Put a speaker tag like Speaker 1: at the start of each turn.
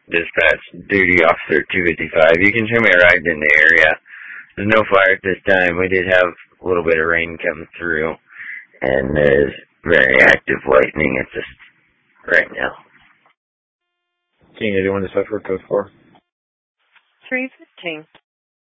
Speaker 1: Dispatch Duty Officer 255. You can show me a ride in the area. There's no fire at this time. We did have a little bit of rain come through, and there's very active lightning. It's just right now.
Speaker 2: King 81 to Cypher code 4.
Speaker 3: 315.